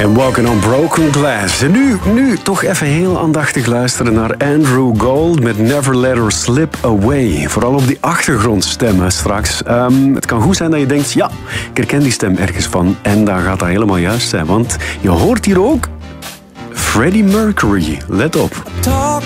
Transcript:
En Walking on Broken Glass. En nu toch even heel aandachtig luisteren naar Andrew Gold met Never Let Her Slip Away. Vooral op die achtergrondstemmen straks. Het kan goed zijn dat je denkt, ja, ik herken die stem ergens van. En dan gaat dat helemaal juist zijn, want je hoort hier ook Freddie Mercury. Let op.